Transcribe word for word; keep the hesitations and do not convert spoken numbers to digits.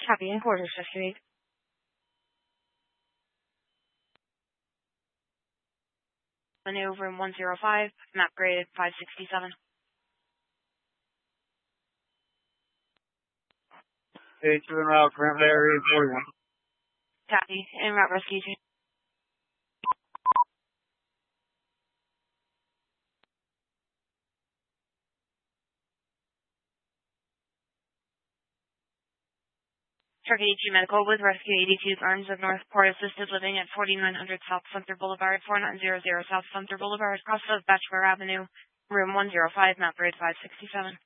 Copy in quarters, fifty-eight. Avenue, room one oh five, map grade five sixty-seven. Hey, two en route, Grant area forty-one. Copy, en route rescue team. Turkey eighty-two Medical with Rescue eighty-two's Arms of Northport Assisted Living at forty-nine hundred South Sumter Boulevard, forty-nine hundred South Sumter Boulevard, cross of Bachelor Avenue, room one oh five, map grade five sixty-seven.